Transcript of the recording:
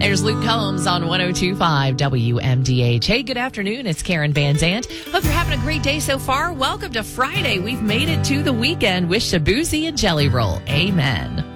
There's Luke Combs on 102.5 WMDH. Hey, good afternoon. It's Karen Van Zant. Hope you're having a great day so far. Welcome to Friday. We've made it to the weekend with Shabuzi and Jelly Roll. Amen.